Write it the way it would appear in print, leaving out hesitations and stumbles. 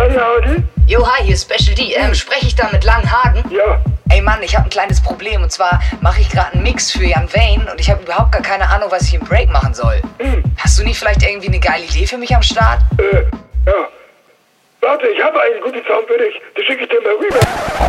Langenhagen? Jo, hi, hier ist Special D. Spreche ich da mit Langenhagen? Ja. Ey Mann, ich habe ein kleines Problem und zwar mache ich gerade einen Mix für Jan Wayne und ich habe überhaupt gar keine Ahnung, was ich im Break machen soll. Hast du nicht vielleicht irgendwie eine geile Idee für mich am Start? Ja. Warte, ich habe einen guten Sound für dich. Den schicke ich dir mal rüber.